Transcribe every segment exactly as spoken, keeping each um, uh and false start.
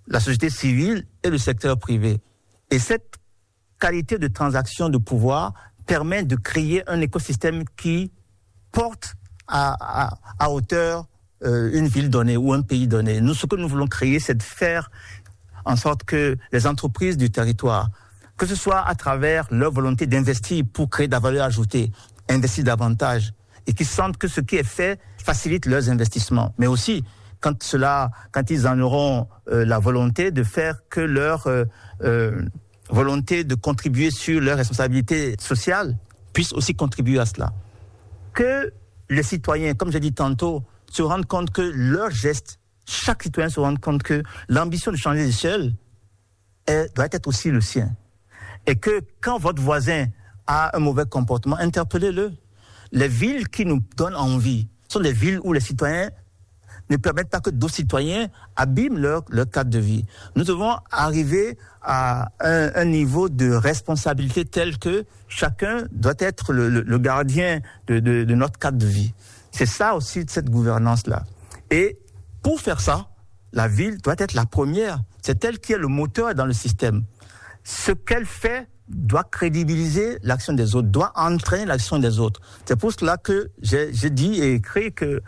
la société civile et le secteur privé. Et cette qualité de transaction de pouvoir permet de créer un écosystème qui porte à, à, à hauteur euh, une ville donnée ou un pays donné. Nous, ce que nous voulons créer, c'est de faire en sorte que les entreprises du territoire, que ce soit à travers leur volonté d'investir pour créer de la valeur ajoutée, investir davantage, et qu'ils sentent que ce qui est fait facilite leurs investissements, mais aussi quand cela, quand ils en auront euh, la volonté de faire que leur euh, euh, volonté de contribuer sur leurs responsabilités sociales puisse aussi contribuer à cela. Que les citoyens, comme j'ai dit tantôt, se rendent compte que leurs gestes, chaque citoyen se rende compte que l'ambition de changer d'échelle est, doit être aussi le sien. Et que quand votre voisin a un mauvais comportement, interpellez-le. Les villes qui nous donnent envie sont des villes où les citoyens ne permettent pas que d'autres citoyens abîment leur, leur cadre de vie. Nous devons arriver à un, un niveau de responsabilité tel que chacun doit être le, le, le gardien de, de, de notre cadre de vie. C'est ça aussi, cette gouvernance-là. Et pour faire ça, la ville doit être la première. C'est elle qui est le moteur dans le système. Ce qu'elle fait doit crédibiliser l'action des autres, doit entraîner l'action des autres. C'est pour cela que j'ai, j'ai dit et écrit que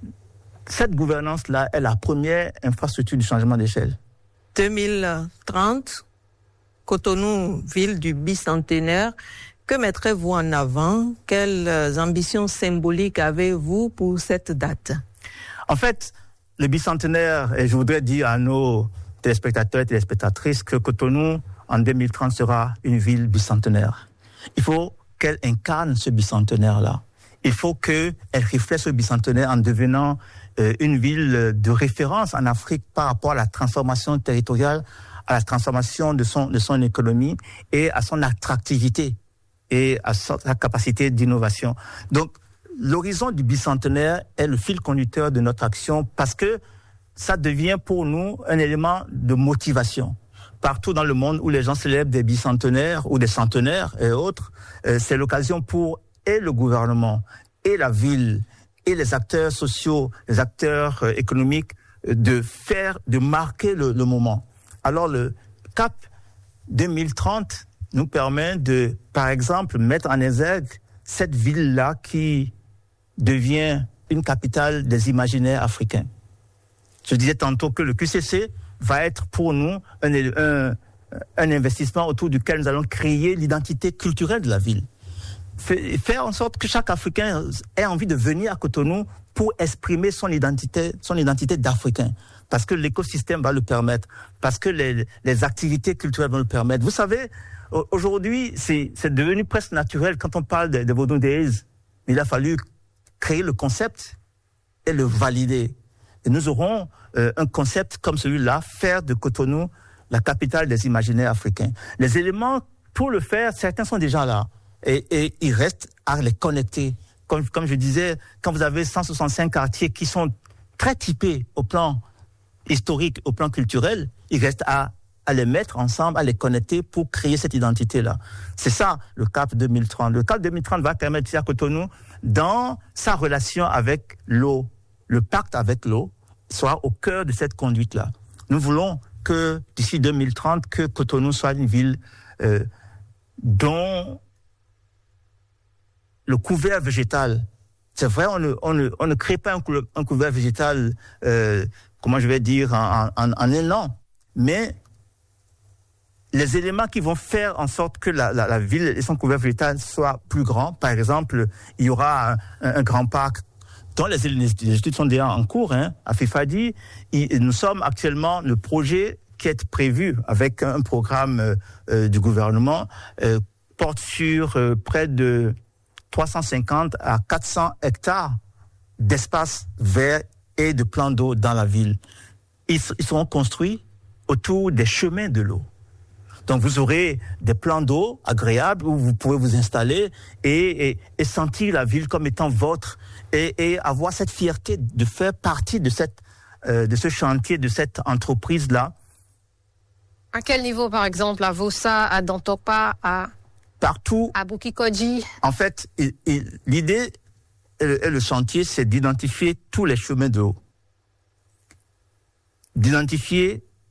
cette gouvernance-là est la première infrastructure du changement d'échelle. deux mille trente, Cotonou, ville du bicentenaire. Que mettrez-vous en avant? Quelles ambitions symboliques avez-vous pour cette date? En fait, le bicentenaire, et je voudrais dire à nos téléspectateurs et téléspectatrices que Cotonou, en deux mille trente, sera une ville bicentenaire. Il faut qu'elle incarne ce bicentenaire-là. Il faut qu'elle reflète ce bicentenaire en devenant euh, une ville de référence en Afrique par rapport à la transformation territoriale, à la transformation de son, de son économie et à son attractivité et à sa capacité d'innovation. Donc, l'horizon du bicentenaire est le fil conducteur de notre action parce que ça devient pour nous un élément de motivation. Partout dans le monde où les gens célèbrent des bicentenaires ou des centenaires et autres, euh, c'est l'occasion pour et le gouvernement, et la ville, et les acteurs sociaux, les acteurs euh, économiques, euh, de faire, de marquer le, le moment. Alors le cap deux mille trente nous permet de, par exemple, mettre en exergue cette ville-là qui devient une capitale des imaginaires africains. Je disais tantôt que le Q C C va être pour nous un, un, un investissement autour duquel nous allons créer l'identité culturelle de la ville. Faire en sorte que chaque Africain ait envie de venir à Cotonou pour exprimer son identité, son identité d'Africain. Parce que l'écosystème va le permettre, parce que les, les activités culturelles vont le permettre. Vous savez, aujourd'hui, c'est, c'est devenu presque naturel quand on parle de, de Vodou Days. Il a fallu créer le concept et le valider. Et nous aurons euh, un concept comme celui-là, faire de Cotonou la capitale des imaginaires africains. Les éléments pour le faire, certains sont déjà là. Et, et il reste à les connecter. Comme, comme je disais, quand vous avez cent soixante-cinq quartiers qui sont très typés au plan historique, au plan culturel, il reste à, à les mettre ensemble, à les connecter pour créer cette identité-là. C'est ça, le cap deux mille trente. Le cap deux mille trente va permettre à Cotonou, dans sa relation avec l'eau, le pacte avec l'eau, soit au cœur de cette conduite-là. Nous voulons que, d'ici deux mille trente, que Cotonou soit une ville euh, dont le couvert végétal, c'est vrai, on ne, on ne, on ne crée pas un, cou- un couvert végétal, euh, comment je vais dire, en, en, en un an, mais les éléments qui vont faire en sorte que la, la, la ville et son couvert végétal soient plus grands, par exemple, il y aura un, un grand parc dont les, les études sont déjà en cours, hein, à Fifadi. Et nous sommes actuellement, le projet qui est prévu avec un programme euh, euh, du gouvernement euh, porte sur euh, près de trois cent cinquante à quatre cents hectares d'espace vert et de plans d'eau dans la ville. Ils, ils seront construits autour des chemins de l'eau. Donc vous aurez des plans d'eau agréables où vous pouvez vous installer et, et, et sentir la ville comme étant votre et, et avoir cette fierté de faire partie de, cette, euh, de ce chantier, de cette entreprise-là. À quel niveau, par exemple, à Vossa, à Dantopa, à... Partout. À Bukikoji. En fait, il, il, l'idée et le, et le chantier, c'est d'identifier tous les chemins d'eau. D'identifier